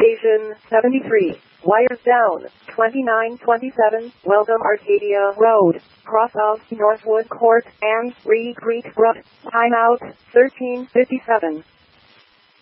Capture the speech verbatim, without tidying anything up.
Station seventy-three. Wires down. twenty-nine twenty-seven. Welcome Arcadia Road. Cross of Northwood Court and Reed Creek Brook. Timeout. thirteen fifty-seven.